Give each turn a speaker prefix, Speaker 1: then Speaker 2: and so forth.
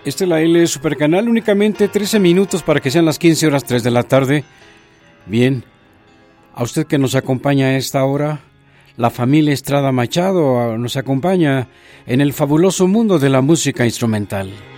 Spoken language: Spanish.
Speaker 1: Este es la L Supercanal, únicamente 13 minutos para que sean las 15 horas 3 de la tarde. Bien, a usted que nos acompaña a esta hora, la familia Estrada Machado nos acompaña en el fabuloso mundo de la música instrumental.